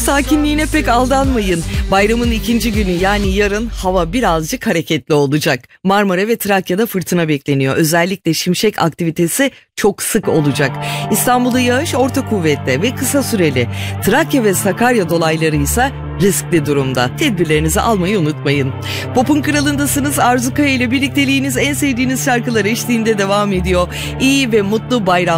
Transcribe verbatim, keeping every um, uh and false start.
sakinliğine pek aldanmayın. Bayramın ikinci günü yani yarın hava birazcık hareketli olacak. Marmara ve Trakya'da fırtına bekleniyor. Özellikle şimşek aktivitesi çok sık olacak. İstanbul'da yağış orta kuvvetli ve kısa süreli. Trakya ve Sakarya dolayları ise riskli durumda. Tedbirlerinizi almayı unutmayın. Pop'un kralındasınız. Arzu Kaya ile birlikteliğiniz en sevdiğiniz şarkılar eşliğinde devam ediyor. İyi ve mutlu bayram.